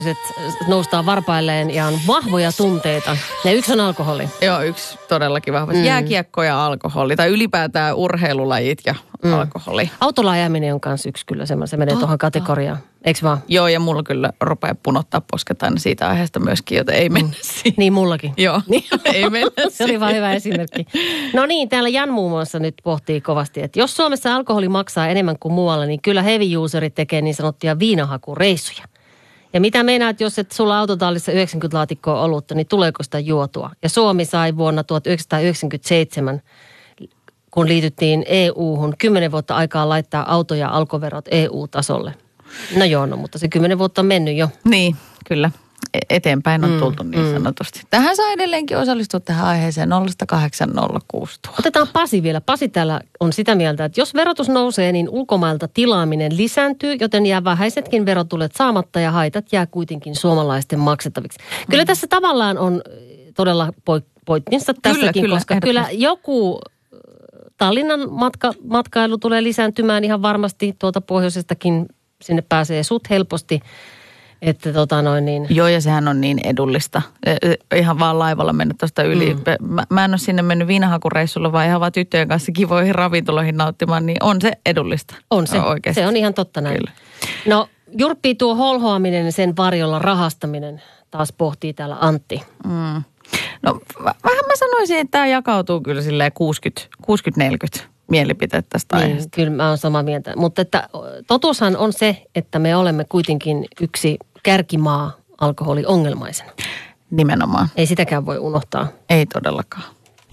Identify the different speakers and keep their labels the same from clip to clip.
Speaker 1: noustaan varpailleen ja on vahvoja tunteita. Ja yksi on alkoholi.
Speaker 2: Joo, yksi todellakin vahva. Jääkiekko ja alkoholi. Tai ylipäätään urheilulajit ja alkoholi.
Speaker 1: Autolla ajaminen on kans yksi kyllä semmoinen. Se menee tuohon kategoriaan. Eikö vaan?
Speaker 2: Joo, ja mulla kyllä rupeaa punottaa posket aina siitä aiheesta myöskin, joten ei mennä siihen.
Speaker 1: Niin mullakin.
Speaker 2: Joo, ei mennä siihen.
Speaker 1: Se oli vaan hyvä esimerkki. No niin, täällä Jan muun muassa nyt pohtii kovasti, että jos Suomessa alkoholi maksaa enemmän kuin muualla, niin kyllä heavy userit tekee niin sanottuja viinahakureissuja. Ja mitä meinaat, jos et sulla autotallissa 90 laatikkoa olutta, niin tuleeko sitä juotua? Ja Suomi sai vuonna 1997, kun liityttiin EU-hun, 10 vuotta aikaa laittaa auto- ja alkoverot EU-tasolle. No joo, mutta se 10 vuotta on mennyt jo.
Speaker 2: Niin, kyllä. Eteenpäin on tultu niin sanotusti. Tähän saa edelleenkin osallistua tähän aiheeseen 0806000.
Speaker 1: Otetaan Pasi vielä. Pasi täällä on sitä mieltä, että jos verotus nousee, niin ulkomailta tilaaminen lisääntyy, joten jää vähäisetkin verotulot saamatta ja haitat jää kuitenkin suomalaisten maksettaviksi. Kyllä tässä tavallaan on todella pointtinsa tässäkin, koska kyllä joku Tallinnan matkailu tulee lisääntymään ihan varmasti tuolta pohjoisestakin. Sinne pääsee sut helposti. Että Joo, ja sehän on niin edullista. Ihan vaan laivalla mennä tuosta yli. Mä en ole sinne mennyt viinahakureissulla, vaan ihan vaan tyttöjen kanssa kivoihin ravintoloihin nauttimaan, niin on se edullista. On se. Oikeasti. Se on ihan totta näin. Kyllä. No, Jurppii tuo holhoaminen ja sen varjolla rahastaminen taas pohtii täällä Antti.
Speaker 2: No, vähän mä sanoisin, että tämä jakautuu kyllä silleen 60-40 mielipiteet tästä aiheesta.
Speaker 1: Kyllä mä oon samaa mieltä. Mutta että totuushan on se, että me olemme kuitenkin yksi kärkimaa alkoholiongelmaisena.
Speaker 2: Nimenomaan.
Speaker 1: Ei sitäkään voi unohtaa.
Speaker 2: Ei todellakaan.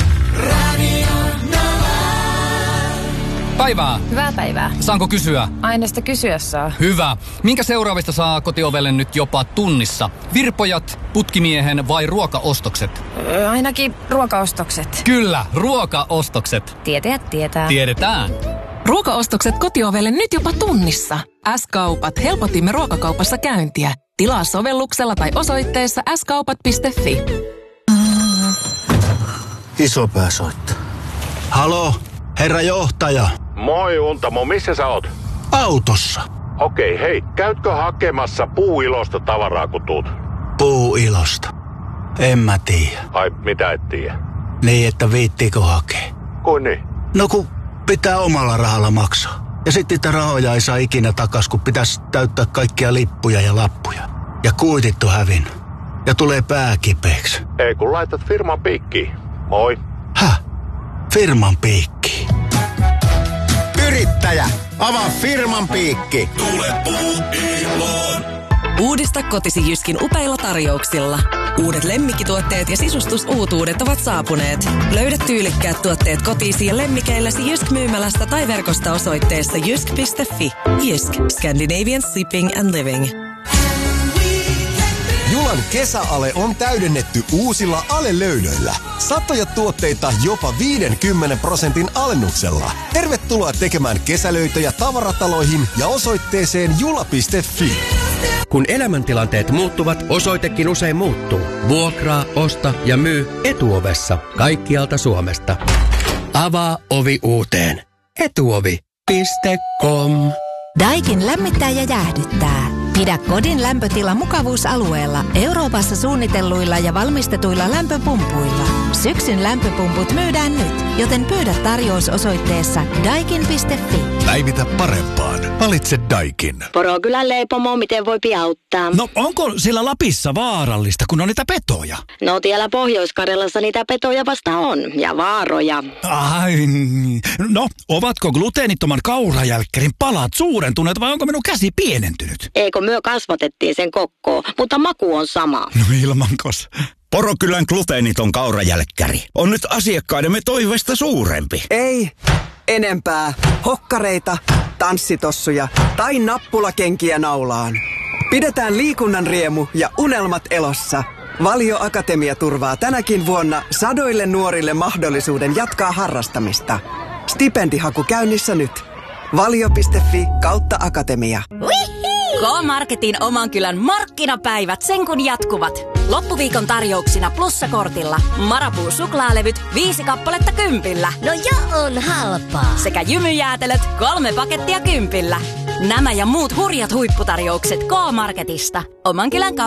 Speaker 3: Päivää.
Speaker 4: Hyvää päivää.
Speaker 3: Saanko kysyä?
Speaker 4: Aina sitä kysyä saa.
Speaker 3: Hyvä. Minkä seuraavista saa kotiovelle nyt jopa tunnissa? Virpojat, putkimiehen vai ruokaostokset?
Speaker 4: Ainakin ruokaostokset.
Speaker 3: Kyllä, ruokaostokset.
Speaker 4: Tietäjät tietää.
Speaker 3: Tiedetään.
Speaker 5: Ruokaostokset kotiovelle nyt jopa tunnissa. S-kaupat helpotimme ruokakaupassa käyntiä. Tilaa sovelluksella tai osoitteessa skaupat.fi.
Speaker 6: Isopää soittaa. Halo, herra johtaja.
Speaker 7: Moi Untamo, missä sä oot?
Speaker 6: Autossa.
Speaker 7: Okei, hei, käytkö hakemassa puuilosta tavaraa kun tuut?
Speaker 6: Puuilosta? En mä tiedä.
Speaker 7: Ai, mitä et tiedä?
Speaker 6: Niin, että viittiikö hakea?
Speaker 7: Kuin niin?
Speaker 6: No kun pitää omalla rahalla maksaa. Ja sitten niitä rahoja ei saa ikinä takas, kun pitäisi täyttää kaikkia lippuja ja lappuja. Ja kuitit on hävinnyt. Ja tulee pää kipeäksi.
Speaker 7: Ei kun laitat firman piikkiin. Moi.
Speaker 6: Häh? Firman piikki.
Speaker 8: Yrittäjä, avaa firman piikki.
Speaker 9: Tule Puuiloon.
Speaker 5: Uudista kotisi Jyskin upeilla tarjouksilla. Uudet lemmikkituotteet ja sisustusuutuudet ovat saapuneet. Löydät tyylikkäät tuotteet kotiisi ja lemmikeilläsi Jysk-myymälästä tai verkosta osoitteessa jysk.fi. Jysk. Scandinavian Shipping and Living.
Speaker 8: Julan kesäale on täydennetty uusilla alelöydöillä. Satoja tuotteita jopa 50% alennuksella. Tervetuloa tekemään kesälöitöjä tavarataloihin ja osoitteeseen jula.fi.
Speaker 10: Kun elämäntilanteet muuttuvat, osoitekin usein muuttuu. Vuokraa, osta ja myy Etuovessa kaikkialta Suomesta. Avaa ovi uuteen. Etuovi.com.
Speaker 11: Daikin lämmittää ja jäähdyttää. Pidä kodin lämpötila mukavuusalueella Euroopassa suunnitelluilla ja valmistetuilla lämpöpumpuilla. Syksyn lämpöpumput myydään nyt, joten pyydä tarjous osoitteessa daikin.fi.
Speaker 12: Päivitä parempaan. Valitse Daikin.
Speaker 13: Porokylän leipomo, miten voi auttaa?
Speaker 14: No onko siellä Lapissa vaarallista, kun on niitä petoja?
Speaker 13: No täällä Pohjois-Karjalassa niitä petoja vasta on, ja vaaroja.
Speaker 14: Ai, no ovatko gluteenittoman kaurajälkkärin palat suurentuneet vai onko minun käsi pienentynyt?
Speaker 13: Eikö myö kasvatettiin sen kokkoon, mutta maku on sama.
Speaker 14: No ilmankos.
Speaker 12: Porokylän gluteeniton kaurajälkkäri on nyt asiakkaidemme toiveesta suurempi.
Speaker 15: Ei enempää hokkareita, tanssitossuja tai nappulakenkiä naulaan. Pidetään liikunnan riemu ja unelmat elossa. Valio Akatemia turvaa tänäkin vuonna sadoille nuorille mahdollisuuden jatkaa harrastamista. Stipendihaku käynnissä nyt. Valio.fi/akatemia.
Speaker 16: K-Marketin oman kylän markkinapäivät sen kun jatkuvat. Loppuviikon tarjouksina plussakortilla Marabou suklaalevyt 5 kappaletta 10.
Speaker 17: No jo on halpaa.
Speaker 16: Sekä jymyjäätelöt 3 pakettia 10. Nämä ja muut hurjat huipputarjoukset K-Marketista. Oman kylän